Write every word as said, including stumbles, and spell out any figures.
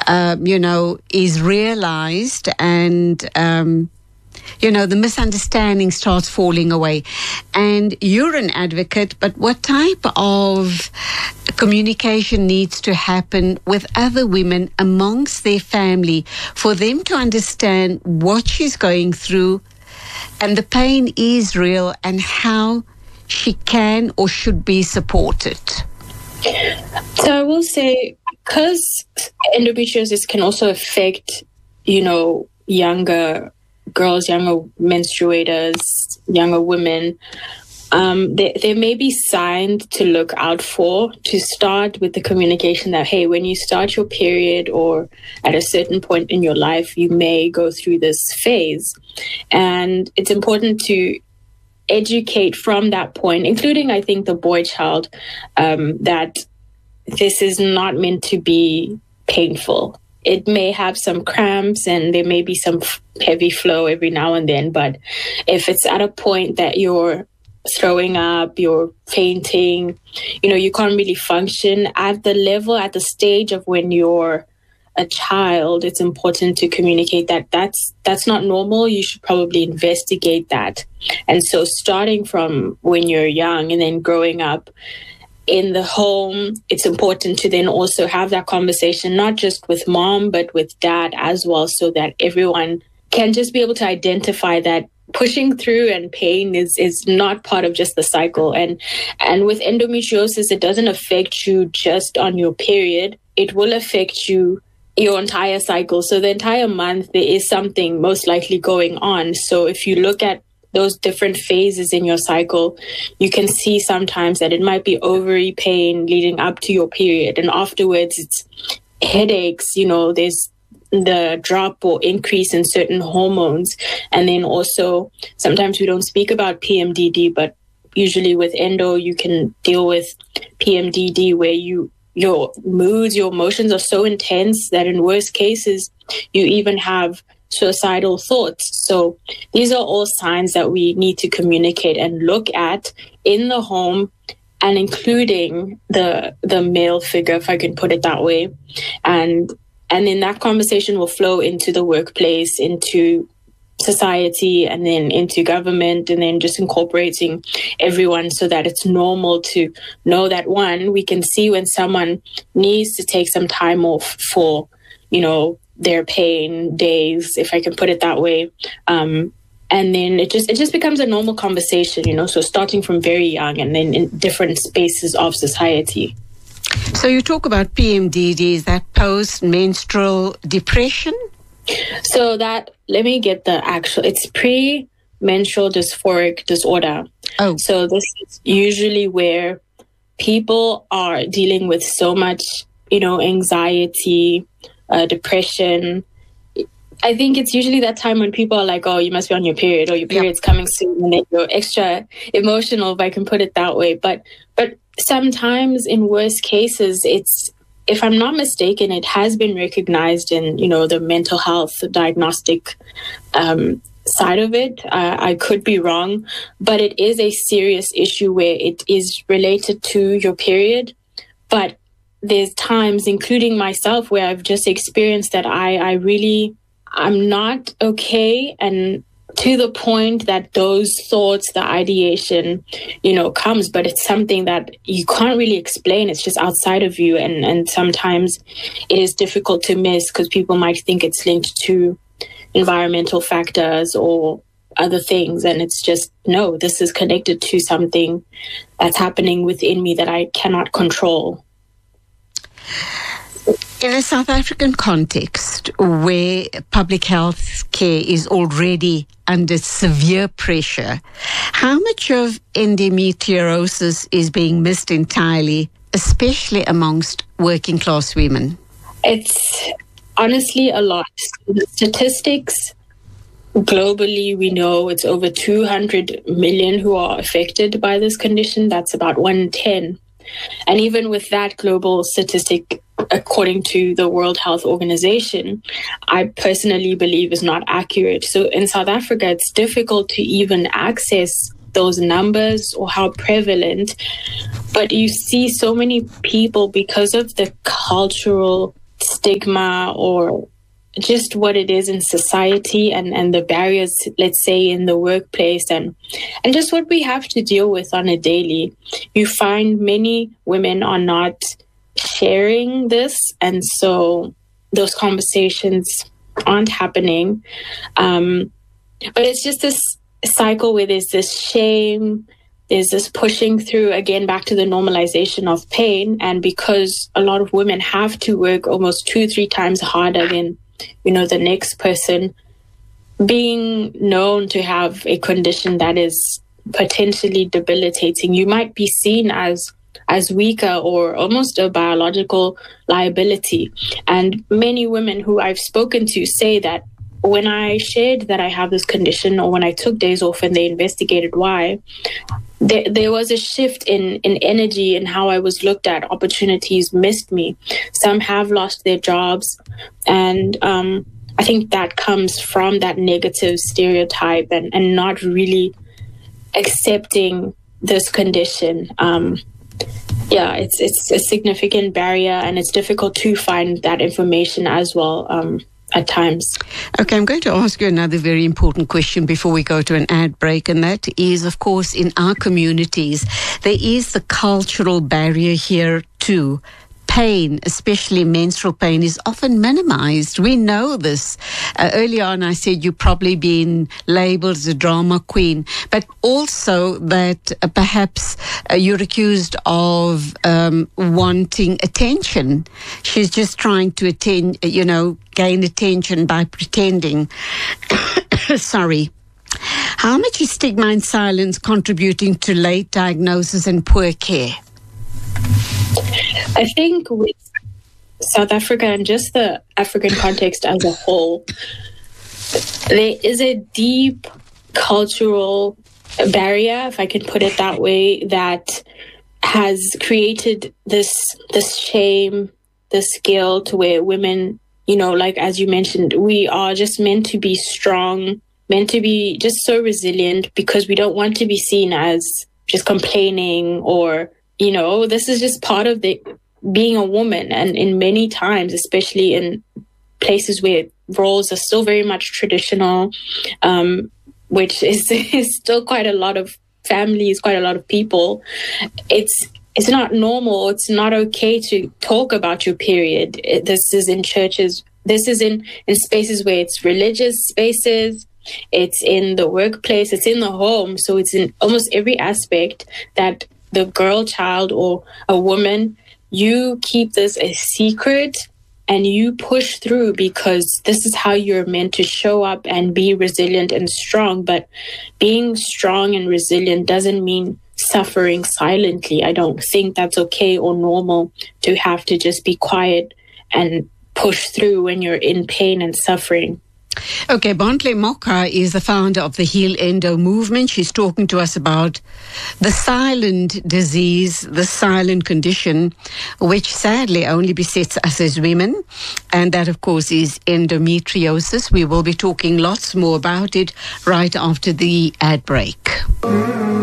um, you know, is realized and, um, you know, the misunderstanding starts falling away. And you're an advocate, but what type of communication needs to happen with other women amongst their family for them to understand what she's going through and the pain is real and how she can or should be supported? So I will say, because endometriosis can also affect, you know, younger girls, younger menstruators, younger women, um, there, there may be signs to look out for, to start with the communication that, hey, when you start your period or at a certain point in your life, you may go through this phase. And it's important to educate from that point, including, I think, the boy child, um, that this is not meant to be painful. It may have some cramps and there may be some f- heavy flow every now and then. But if it's at a point that you're throwing up, you're fainting, you know, you can't really function at the level, at the stage of when you're a child, it's important to communicate that that's that's not normal. You should probably investigate that. And so starting from when you're young and then growing up in the home, it's important to then also have that conversation, not just with mom, but with dad as well, so that everyone can just be able to identify that pushing through and pain is is not part of just the cycle. And and with endometriosis, it doesn't affect you just on your period. It will affect you your entire cycle. So the entire month, there is something most likely going on. So if you look at those different phases in your cycle, you can see sometimes that it might be ovary pain leading up to your period. And afterwards, it's headaches, you know, there's the drop or increase in certain hormones. And then also, sometimes we don't speak about P M D D, but usually with endo, you can deal with P M D D where you your moods, your emotions are so intense that in worst cases, you even have suicidal thoughts. So these are all signs that we need to communicate and look at in the home, and including the the male figure, if I can put it that way. And and then that conversation will flow into the workplace, into society, and then into government, and then just incorporating everyone so that it's normal to know that, one, we can see when someone needs to take some time off for, you know, their pain days, if I can put it that way. Um, and then it just it just becomes a normal conversation, you know, so starting from very young and then in different spaces of society. So you talk about P M D D, is that post-menstrual depression? So that, let me get the actual, it's pre-menstrual dysphoric disorder. Oh. So this is usually where people are dealing with so much, you know, anxiety, uh, depression. I think it's usually that time when people are like, oh, you must be on your period, or your period's yep. coming soon, and then you're extra emotional, if I can put it that way. But, but sometimes in worst cases, it's, if I'm not mistaken, it has been recognized in, you know, the mental health diagnostic um, side of it. Uh, I could be wrong, but it is a serious issue where it is related to your period. But there's times, including myself, where I've just experienced that I, I really, I'm not okay, and to the point that those thoughts, the ideation, you know, comes, but it's something that you can't really explain. It's just outside of you. And, and sometimes it is difficult to miss because people might think it's linked to environmental factors or other things. And it's just, no, this is connected to something that's happening within me that I cannot control. In a South African context where public health care is already under severe pressure, how much of endometriosis is being missed entirely, especially amongst working class women? It's honestly a lot. The statistics globally, we know it's over two hundred million who are affected by this condition. That's about one in ten. And even with that global statistic, according to the World Health Organization, I personally believe is not accurate. So in South Africa, it's difficult to even access those numbers or how prevalent. But you see so many people, because of the cultural stigma or just what it is in society and, and the barriers, let's say, in the workplace and, and just what we have to deal with on a daily. You find many women are not sharing this, and so those conversations aren't happening. Um, but it's just this cycle where there's this shame, there's this pushing through, again, back to the normalization of pain. And because a lot of women have to work almost two, three times harder than, you know, the next person, being known to have a condition that is potentially debilitating, you might be seen as as weaker or almost a biological liability. And many women who I've spoken to say that when I shared that I have this condition, or when I took days off and they investigated why, there, there was a shift in, in energy and how I was looked at. Opportunities missed me. Some have lost their jobs. And um, I think that comes from that negative stereotype and, and not really accepting this condition. Um, yeah, it's it's a significant barrier, and it's difficult to find that information as well. Um, At times. Okay, I'm going to ask you another very important question before we go to an ad break, and that is, of course, in our communities, there is the cultural barrier here too. Pain, especially menstrual pain, is often minimized. We know this. Uh, earlier on, I said you've probably been labeled as a drama queen, but also that uh, perhaps uh, you're accused of um, wanting attention. She's just trying to attend, you know, gain attention by pretending. Sorry. How much is stigma and silence contributing to late diagnosis and poor care? I think with South Africa and just the African context as a whole, there is a deep cultural barrier, if I can put it that way, that has created this this shame, this guilt, where women, you know, like as you mentioned, we are just meant to be strong, meant to be just so resilient, because we don't want to be seen as just complaining or, you know, this is just part of the being a woman. And in many times, especially in places where roles are still very much traditional, um, which is, is still quite a lot of families, quite a lot of people, it's it's not normal. It's not okay to talk about your period. It, this is in churches. This is in, in spaces where it's religious spaces. It's in the workplace. It's in the home. So it's in almost every aspect that the girl child or a woman, you keep this a secret and you push through, because this is how you're meant to show up and be resilient and strong. But being strong and resilient doesn't mean suffering silently. I don't think that's okay or normal to have to just be quiet and push through when you're in pain and suffering. Okay, Bontle Moka is the founder of the Heal Endo movement. She's talking to us about the silent disease, the silent condition, which sadly only besets us as women. And that, of course, is endometriosis. We will be talking lots more about it right after the ad break.